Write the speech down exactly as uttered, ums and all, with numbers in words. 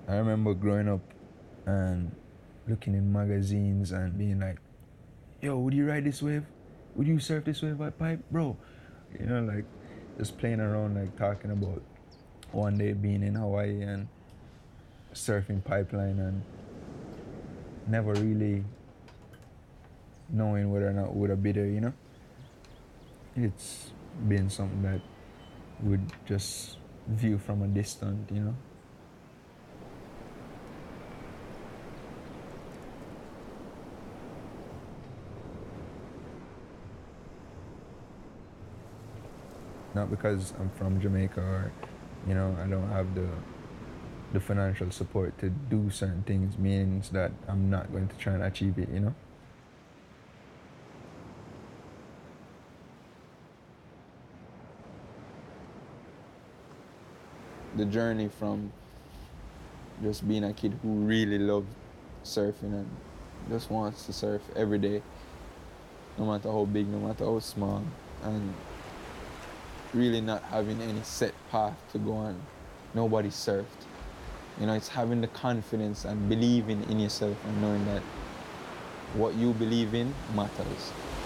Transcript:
I remember growing up and looking in magazines and being like, yo, would you ride this wave? Would you surf this wave at Pipe? Bro, you know, like just playing around, like talking about one day being in Hawaii and surfing Pipeline and never really knowing whether or not we would have been there, you know? It's been something that would just view from a distance, you know? Not because I'm from Jamaica or, you know, I don't have the the financial support to do certain things means that I'm not going to try and achieve it, you know? The journey from just being a kid who really loved surfing and just wants to surf every day, no matter how big, no matter how small, and really not having any set path to go on. Nobody surfed. You know, it's having the confidence and believing in yourself and knowing that what you believe in matters.